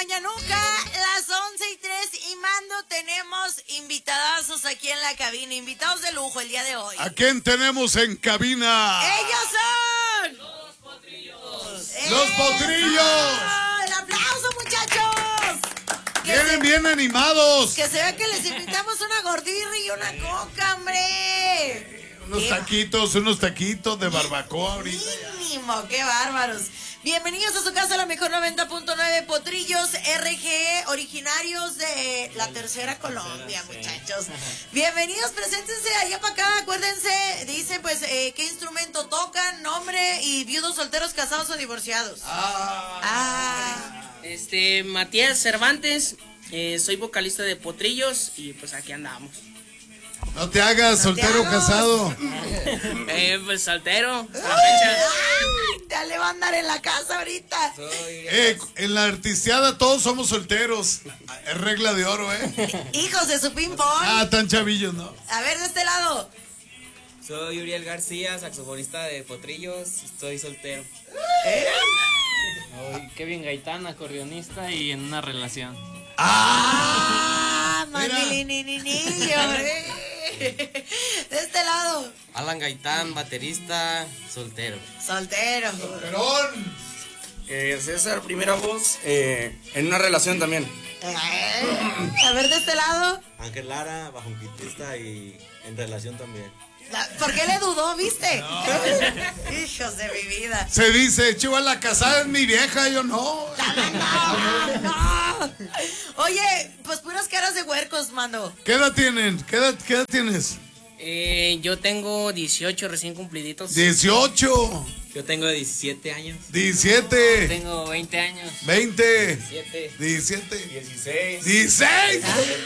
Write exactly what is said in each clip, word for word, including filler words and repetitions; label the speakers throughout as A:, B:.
A: mañanuca, las once y tres y mando, tenemos invitadazos aquí en la cabina, invitados de lujo el día de hoy.
B: ¿A quién tenemos en cabina?
A: ¡Ellos son!
C: ¡Los Potrillos!
A: ¡Eh!
B: ¡Los Potrillos!
A: ¡El aplauso, muchachos! Que
B: Vienen
A: se,
B: bien animados.
A: que se vea que les invitamos una gordita y una coca, hombre.
B: Unos
A: Qué
B: taquitos, unos taquitos de barbacoa ahorita.
A: Mínimo, qué bárbaros. Bienvenidos a su casa, la mejor noventa punto nueve, Potrillos R G, originarios de la tercera Colombia, muchachos. Bienvenidos, preséntense allá para acá, acuérdense, dice pues eh, qué instrumento tocan, nombre y viudos, solteros, casados o divorciados. Ah. ah.
C: Este, Matías Cervantes, eh, soy vocalista de Potrillos y pues aquí andamos.
B: No te hagas, soltero o casado.
C: Eh, pues soltero.
A: Ay, ya le va a andar en la casa ahorita.
B: Eh, en la artisteada todos somos solteros. Es regla de oro, ¿eh?
A: Hijos de su ping-pong.
B: Ah, tan chavillos, ¿no?
A: A ver, de este lado.
D: Soy Uriel García, saxofonista de Potrillos, estoy soltero.
A: ¿Eh?
E: Soy Kevin Gaitán, acordeonista y en una relación.
A: ¡Ah!
B: Mira.
A: ¡Manilininillo! De este lado.
D: Alan Gaitán, baterista, soltero.
A: Soltero.
B: Perón.
F: Eh, César, primera voz, eh, en una relación también.
A: Eh, A ver, de este lado.
G: Ángel Lara, bajunquitista y en relación también.
A: ¿Por qué le dudó, viste? No. Hijos de mi vida.
B: Se dice, chiva, la casada es mi vieja, yo no.
A: No, no, no. Oye, pues puras caras de huercos, mano.
B: ¿Qué edad tienen? ¿Qué edad, qué edad tienes?
C: Eh, yo tengo dieciocho recién cumpliditos.
B: dieciocho.
D: Yo tengo diecisiete años.
B: diecisiete.
E: Tengo veinte años.
B: veinte.
D: diecisiete.
B: diecisiete.
F: dieciséis.
B: dieciséis.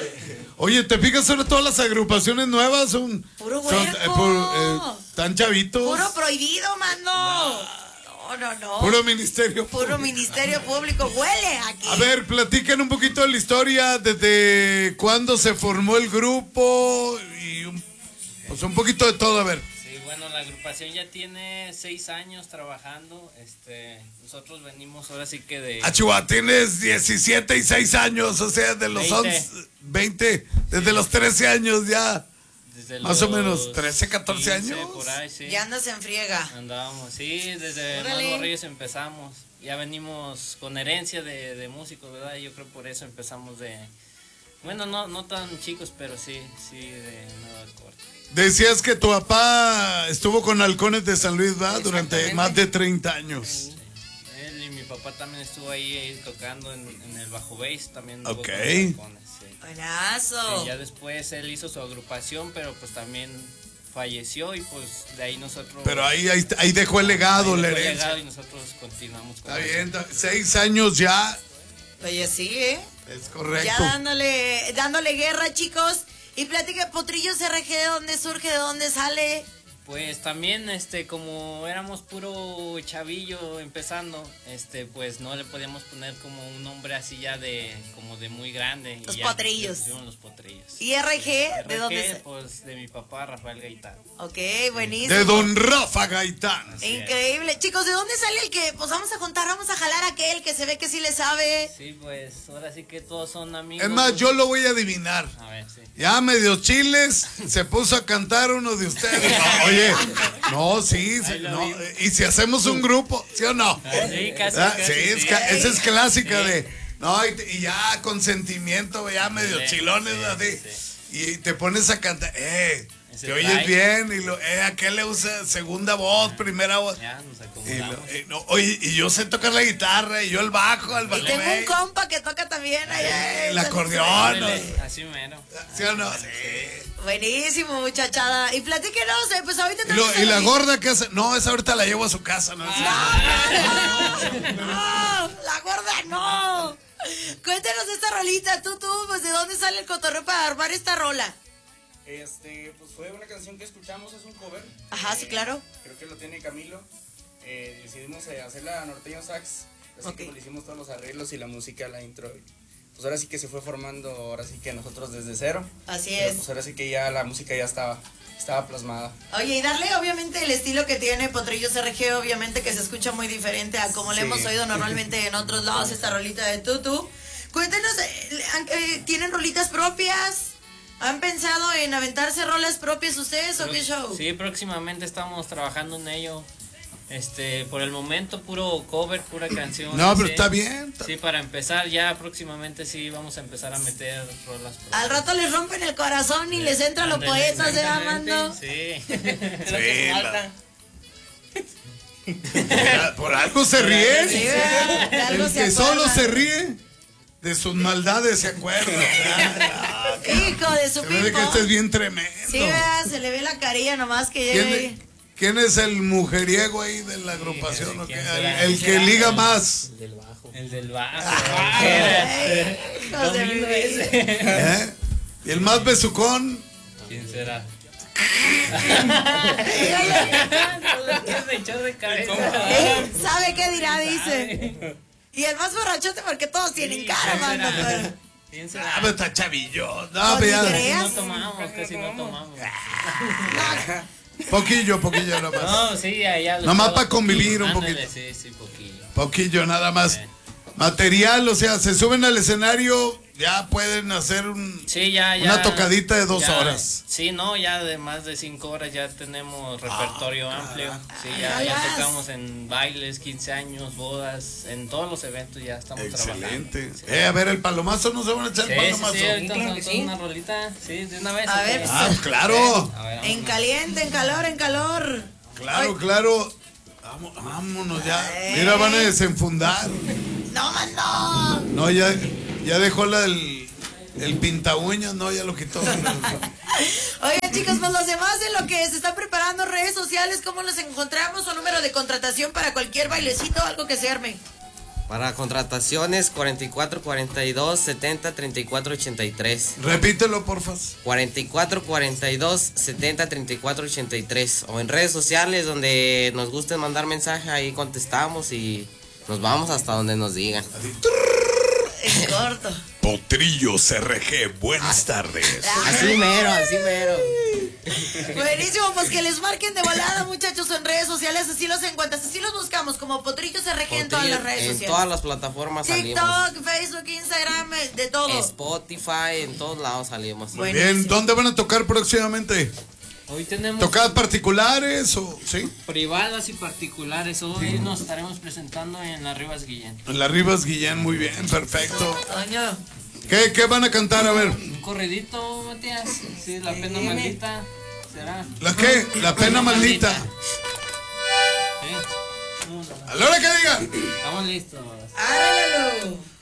B: Oye, ¿te fijas sobre todas las agrupaciones nuevas? Son,
A: Puro
B: son,
A: huerco.
B: eh, por, eh, tan chavitos.
A: Puro prohibido, mano. No, no, no.
B: Puro ministerio.
A: Puro ministerio público. Huele aquí.
B: A ver, platiquen un poquito de la historia, desde cuándo se formó el grupo y un, pues un poquito de todo, a ver.
E: Sí, bueno, la agrupación ya tiene seis años trabajando. Este, nosotros venimos ahora sí que de...
B: Ah, Chihuahua, tienes diecisiete y seis años, o sea, de los
E: veinte.
B: once, veinte, desde los trece años ya.
E: desde
B: Más o
E: los
B: menos, trece, catorce
E: quince,
B: años.
E: por ahí, sí.
A: Ya andas en friega.
E: Andábamos, sí, desde más
A: Órale.
E: morrillos empezamos. Ya venimos con herencia de, de músicos, ¿verdad? Yo creo por eso empezamos de... Bueno, no, no tan chicos, pero sí, sí, de nueva corte.
B: Decías que tu papá estuvo con Halcones de San Luis, ¿verdad? Durante
C: Exactamente.
B: más de treinta años.
E: Sí. Él y mi papá también estuvo ahí, ahí tocando en, en el bajo bass, también.
B: Ok.
E: con los Halcones, sí.
A: Buenazo.
E: Sí, ya después él hizo su agrupación, pero pues también falleció y pues de ahí nosotros...
B: Pero ahí, ahí, ahí dejó el legado,
E: ahí
B: la
E: dejó el
B: herencia.
E: legado y nosotros continuamos con
B: Está
E: eso.
B: bien, está- seis años ya,
A: Oye, sí, ¿eh?
B: es correcto.
A: Ya dándole, dándole guerra, chicos. Y platica, Potrillos R G, ¿de dónde surge? ¿De dónde sale?
E: Pues también, este, como éramos puro chavillo empezando, este, pues no le podíamos poner como un nombre así ya de, como de muy grande.
A: Los
E: y ya
A: Potrillos.
E: le pusimos Los Potrillos.
A: ¿Y R G? ¿De
E: R G,
A: dónde sale?
E: pues de mi papá, Rafael Gaitán.
A: Ok, buenísimo.
B: De Don Rafa Gaitán.
E: Así es.
A: Increíble. Chicos, ¿de dónde sale el que, pues vamos a contar, vamos a jalar a aquel que se ve que sí le sabe?
E: Sí, pues ahora sí que todos son amigos.
B: Es más, yo lo voy a adivinar.
E: A ver, sí.
B: Ya medio chiles, se puso a cantar uno de ustedes. No, oye, no, sí, sí,
E: Ahí lo
B: no,
E: vi.
B: y si hacemos un grupo, ¿sí o no?
E: Sí, casi,
B: ¿Verdad?
E: casi,
B: Sí, es
E: sí.
B: ca- esa es clásica de, no, y, te- y ya con sentimiento, ya medio
E: Sí,
B: chilones,
E: sí,
B: así,
E: sí.
B: y te pones a cantar, eh,
E: Ese
B: te oyes
E: trae.
B: bien, y lo, eh, aquel le usa segunda voz, primera voz.
E: Ya nos
B: Y, lo-
E: acomodamos.
B: y no, oye, y yo sé tocar la guitarra, y yo el bajo, el bajo
A: Y tengo un
B: bass,
A: compa que toca también allá.
B: el acordeón, ¿no?
E: Órale, así mero.
B: ¿Sí o no?
A: Buenísimo, muchachada. Y platíquenos, eh, pues ahorita
B: Y, lo-
A: tenemos
B: y la
A: a-
B: gorda que hace, no, esa ahorita la llevo a su casa, ¿no?
A: No, la gorda no. Cuéntanos de esta rolita, tú, tú, pues de dónde sale el cotorreo para armar esta rola.
F: Este, pues fue una canción que escuchamos, es un cover.
A: Ajá, sí, claro.
F: Creo que lo tiene Camilo. Eh, decidimos eh, hacerla norteño sax. Así
A: Ok.
F: que pues, le hicimos todos los arreglos y la música, la intro. Y, pues ahora sí que se fue formando, ahora sí que nosotros desde cero.
A: Así
F: Pero,
A: es.
F: pues ahora sí que ya la música ya estaba, estaba plasmada.
A: Oye, y darle obviamente el estilo que tiene Potrillos R G, obviamente que se escucha muy diferente a como le
F: Sí.
A: hemos oído normalmente en otros lados, esta rolita de Tutu. Cuéntenos, eh, eh, ¿tienen rolitas propias? ¿Han pensado en aventarse rolas propias ustedes o qué show?
E: Sí, próximamente estamos trabajando en ello. Este, por el momento puro cover, pura canción.
B: No, pero
E: sí.
B: está bien. Está...
E: Sí, para empezar ya próximamente sí vamos a empezar a meter rolas.
A: Al rato les rompen el corazón y les entra los poetas de Amando.
E: Sí.
C: Es lo que
B: Sí,
C: falta.
B: Por, por algo se ríe.
A: Sí, ¿verdad? De algo
B: El
A: se
B: que solo
A: acuerdan.
B: se ríe de sus maldades se acuerda.
A: Hijo de su
B: Se ve que
A: pipo.
B: este es bien tremendo.
A: Sí, ¿verdad? Se le ve la carilla nomás que llega
B: ¿Quién,
A: ahí.
B: quién es el mujeriego ahí de la agrupación? o qué?
E: ¿quién
B: El,
E: será?
B: el que liga más.
G: Del bajo.
E: El del bajo.
A: Ay, hijos de mi vida.
B: ¿Eh? Y el más besucón.
E: ¿Quién será?
A: Dígale.
E: Se echó de cabeza.
A: Eh, ¿Sabe qué dirá? Dice. Y el más borrachote porque todos tienen cara,
E: ¿quién
A: mano.
E: será?
A: pero-
E: ¿Quién
B: Ah,
E: será?
B: pero está chavillo. No,
A: Pues
B: pero
A: ni
B: ya-
E: Casi
A: creas.
E: no tomamos, casi no tomamos.
B: Poquillo, poquillo nada más.
E: No, sí, allá. los
B: Nomás
E: chavos,
B: pa' convivir un
E: ándale,
B: poquito.
E: Sí, sí, poquillo.
B: Poquillo nada más. Material, o sea, se suben al escenario, ya pueden hacer un,
E: Sí, ya, ya.
B: una tocadita de dos
E: ya,
B: horas.
E: Sí, no, ya de más de cinco horas ya tenemos repertorio amplio. Sí, ya, ya
A: Jalas.
E: tocamos en bailes, quince años, bodas, en todos los eventos ya estamos
B: Excelente.
E: trabajando. Sí.
B: Eh, a ver, el palomazo, ¿no se van a echar
E: Sí,
B: el
E: sí,
B: palomazo?
E: sí, ahorita
C: Claro
E: nos
C: que
E: soltó
C: sí.
E: una rolita, sí, de una vez.
A: A
E: ¿o
A: ver,
E: qué?
B: Ah, pues claro.
E: A ver,
A: En
E: vamos.
A: caliente, en calor, en calor.
B: Claro, claro. Vamos, vámonos ya.
A: Eh.
B: Mira, van a desenfundar.
A: No, mano.
B: No, ya, ya dejó la el, el pinta uñas, no, ya lo quitó.
A: Oigan, chicos, pues los demás en lo que se están preparando redes sociales, ¿cómo los encontramos? O número de contratación para cualquier bailecito, algo que se arme.
H: Para contrataciones cuarenta y cuatro cuarenta y dos setenta treinta y cuatro ochenta y tres.
B: Repítelo, porfas.
H: cuarenta y cuatro cuarenta y dos setenta treinta y cuatro ochenta y tres. O en redes sociales donde nos guste mandar mensaje, ahí contestamos y nos vamos hasta donde nos digan.
A: En corto.
B: Potrillos R G, buenas tardes.
H: Así mero, así mero.
A: Buenísimo, pues que les marquen de volada, muchachos, en redes sociales, así los encuentras, así los buscamos, como Potrillos R G en todas las redes
H: En
A: sociales.
H: todas las plataformas salimos.
A: TikTok, Facebook, Instagram, eh, de todo.
H: Spotify, en todos lados salimos.
B: Muy bien, ¿dónde van a tocar próximamente?
E: Hoy tenemos
B: ¿Tocadas particulares o sí?
E: privadas y particulares. Hoy nos estaremos presentando en la Rivas Guillén.
B: En la Rivas Guillén, muy bien, perfecto.
A: Toño.
B: ¿Qué, qué van a cantar? A ver.
E: Un corridito, Matías. Sí, la pena maldita. ¿Será?
B: ¿La qué? La pena maldita.
E: Sí.
B: A la hora que digan.
E: Estamos listos.
A: Árrelo.